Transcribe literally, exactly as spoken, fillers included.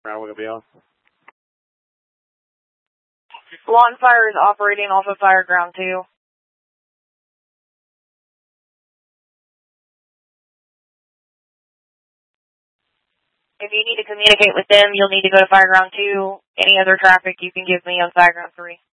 Ground will be off. Lawn Fire is operating off of Fire Ground two. If you need to communicate with them, you'll need to go to Fire Ground two. Any other traffic you can give me on Fire Ground three.